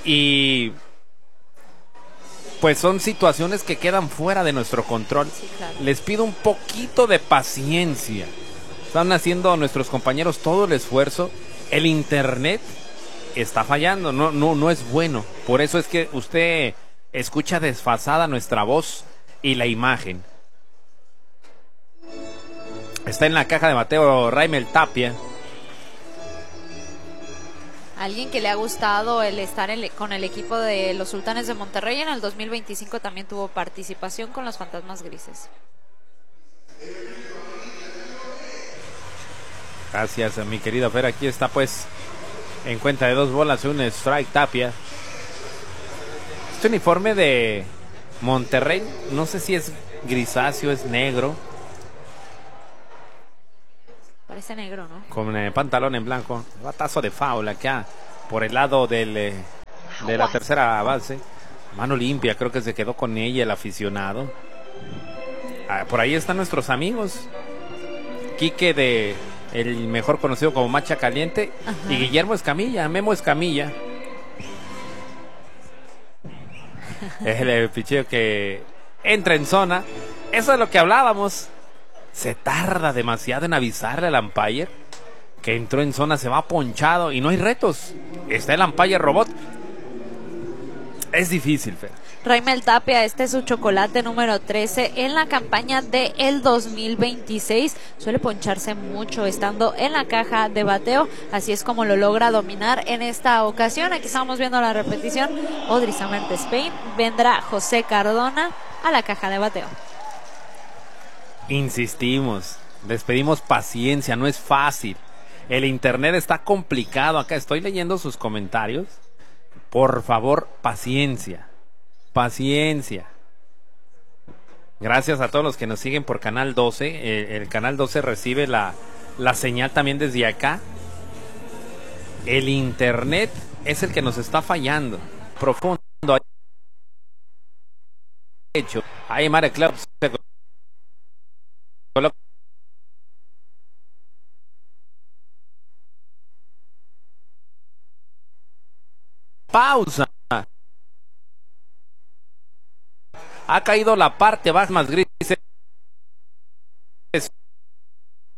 Y pues son situaciones que quedan fuera de nuestro control. Sí, claro. Les pido un poquito de paciencia. Están haciendo nuestros compañeros todo el esfuerzo. El internet está fallando, no es bueno. Por eso es que usted escucha desfasada nuestra voz y la imagen. Está en la caja de bateo Raimel Tapia. Alguien que le ha gustado el estar con el equipo de los Sultanes de Monterrey. En el 2025 también tuvo participación con los Fantasmas Grises. Gracias, mi querida Fer. Aquí está pues en cuenta de 2 bolas, un strike Tapia. Este uniforme de Monterrey, no sé si es grisáceo, es negro. Parece negro, ¿no? Con pantalón en blanco. Batazo de foul acá por el lado de la tercera base. Mano limpia, creo que se quedó con ella el aficionado. Por ahí están nuestros amigos. Quique de el mejor conocido como Macha Caliente. Ajá. Y Guillermo Escamilla, Memo Escamilla. Es el picheo que entra en zona. Eso es lo que hablábamos. Se tarda demasiado en avisarle al umpire que entró en zona, se va ponchado y no hay retos. Está el umpire robot. Es difícil, Fer. Raimel Tapia, este es su chocolate número 13 en la campaña del 2026. Suele poncharse mucho estando en la caja de bateo. Así es como lo logra dominar en esta ocasión. Aquí estamos viendo la repetición. Audrey Summer de Spain. Vendrá José Cardona a la caja de bateo. Insistimos, les pedimos paciencia, no es fácil. El internet está complicado. Acá estoy leyendo sus comentarios. Por favor, paciencia. Paciencia. Gracias a todos los que nos siguen por Canal 12. El Canal 12 recibe la señal también desde acá. El internet es el que nos está fallando. Profundo. Hecho. Ahí Mare Club se coloca. Pausa. Ha caído la parte baja más gris